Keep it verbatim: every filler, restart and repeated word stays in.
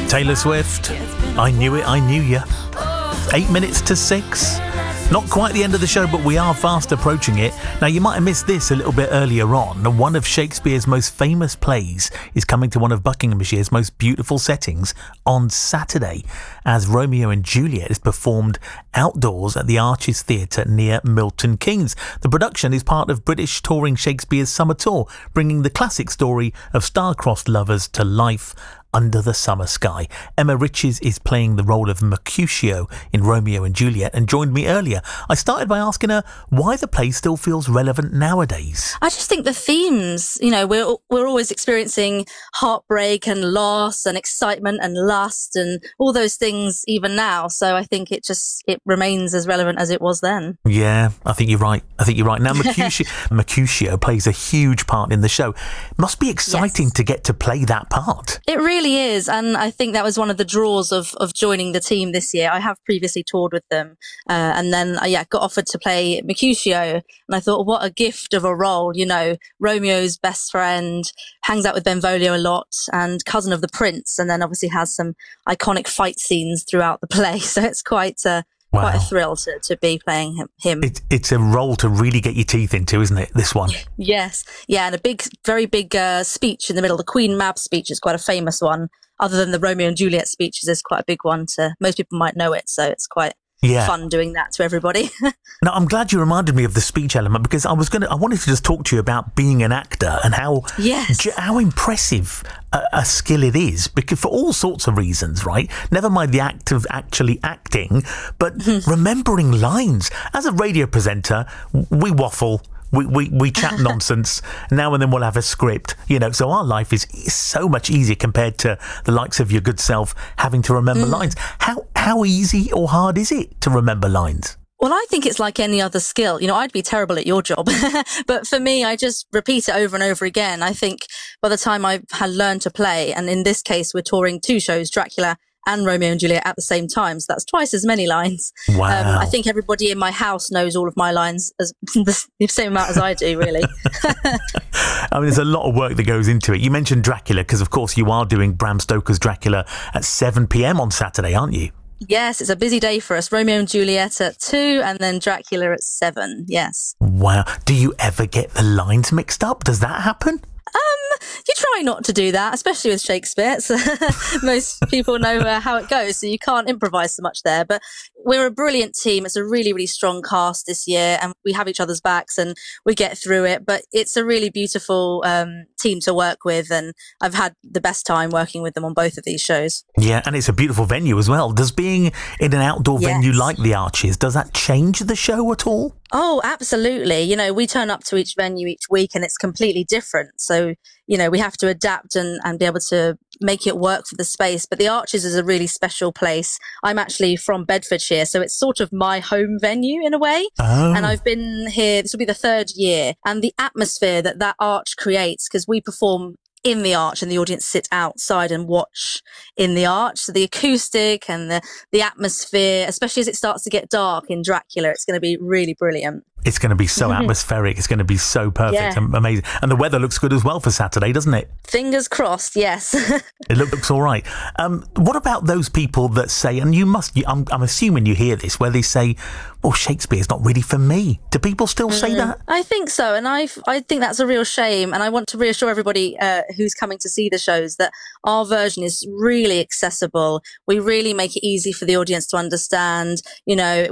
Taylor Swift, I Knew It, I Knew Ya. Eight minutes to six. Not quite the end of the show, but we are fast approaching it. Now, you might have missed this a little bit earlier on. One of Shakespeare's most famous plays is coming to one of Buckinghamshire's most beautiful settings on Saturday, as Romeo and Juliet is performed outdoors at the Arches Theatre near Milton Keynes. The production is part of British Touring Shakespeare's summer tour, bringing the classic story of star-crossed lovers to life under the summer sky. Emma Riches is playing the role of Mercutio in Romeo and Juliet and joined me earlier. I started by asking her why the play still feels relevant nowadays. I just think the themes, you know, we're we're always experiencing heartbreak and loss and excitement and lust and all those things even now. So I think it just, it remains as relevant as it was then. Yeah, I think you're right. I think you're right. Now, Mercutio, Mercutio plays a huge part in the show. Must be exciting Yes. to get to play that part. It really is, and I think that was one of the draws of of joining the team this year. I have previously toured with them, uh, and then uh, yeah, got offered to play Mercutio, and I thought, what a gift of a role! You know, Romeo's best friend, hangs out with Benvolio a lot, and cousin of the prince, and then obviously has some iconic fight scenes throughout the play. So it's quite a Wow. quite a thrill to to be playing him. him. It, it's a role to really get your teeth into, isn't it, this one? Yes. Yeah. And a big, very big uh, speech in the middle. The Queen Mab speech is quite a famous one. Other than the Romeo and Juliet speeches, is quite a big one. To most people might know it. So it's quite Yeah. fun doing that to everybody. Now, I'm glad you reminded me of the speech element, because I was going to, I wanted to just talk to you about being an actor and how, Yes. j- how impressive a, a skill it is, because for all sorts of reasons, right? Never mind the act of actually acting, but remembering lines. As a radio presenter, we waffle. We, we, we chat nonsense. Now and then we'll have a script, you know, so our life is, is so much easier compared to the likes of your good self having to remember Mm. lines. How, how easy or hard is it to remember lines? Well, I think it's like any other skill. You know, I'd be terrible at your job, but for me, I just repeat it over and over again. I think by the time I've had learned to play, and in this case, we're touring two shows, Dracula and Romeo and Juliet at the same time. So that's twice as many lines. Wow. Um, I think everybody in my house knows all of my lines as the same amount as I do, really. I mean, there's a lot of work that goes into it. You mentioned Dracula, because of course you are doing Bram Stoker's Dracula at seven p.m. on Saturday, aren't you? Yes, it's a busy day for us. Romeo and Juliet at two and then Dracula at seven. Yes. Wow. Do you ever get the lines mixed up? Does that happen? Um, you try not to do that, especially with Shakespeare. So most people know uh, how it goes, so you can't improvise so much there. But we're a brilliant team. It's a really, really strong cast this year, and we have each other's backs and we get through it. But it's a really beautiful um, team to work with, and I've had the best time working with them on both of these shows. Yeah, and it's a beautiful venue as well. Does being in an outdoor Yes. venue like the Arches, does that change the show at all? Oh, absolutely. You know, we turn up to each venue each week and it's completely different. So, you know, we have to adapt and, and be able to make it work for the space. But the Arches is a really special place. I'm actually from Bedfordshire, so it's sort of my home venue in a way. Oh. And I've been here, this will be the third year. And the atmosphere that that arch creates, because we perform in the arch and the audience sit outside and watch in the arch. So the acoustic and the, the atmosphere, especially as it starts to get dark in Dracula, it's going to be really brilliant. It's going to be so atmospheric. It's going to be so perfect Yeah. and amazing. And the weather looks good as well for Saturday, doesn't it? Fingers crossed, yes. It look- looks all right. Um, what about those people that say, and you must, you- I'm, I'm assuming you hear this, where they say, well, Shakespeare's not really for me. Do people still say that? I think so, and I I think that's a real shame. And I want to reassure everybody uh, who's coming to see the shows that our version is really accessible. We really make it easy for the audience to understand. You know,